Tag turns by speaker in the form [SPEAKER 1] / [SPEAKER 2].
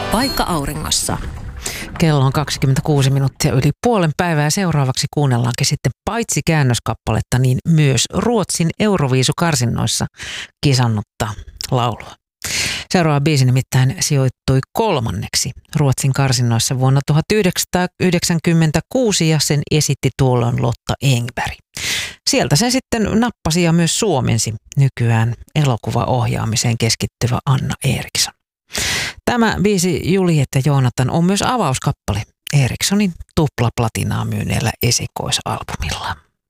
[SPEAKER 1] Paikka auringossa.
[SPEAKER 2] Kello on 26 minuuttia yli puolen päivää ja seuraavaksi kuunnellaankin sitten paitsi käännöskappaletta, niin myös Ruotsin Euroviisukarsinnoissa kisannutta laulua. Seuraava biisi nimittäin sijoittui 3. Ruotsin karsinnoissa vuonna 1996 ja sen esitti tuolloin Lotta Engberg. Sieltä se sitten nappasi ja myös suomensi nykyään elokuvaohjaamiseen keskittyvä Anna Eriksson. Tämä biisi Juliet ja Joonatan on myös avauskappale Erikssonin tuplaplatinaa myyneellä esikoisalbumilla.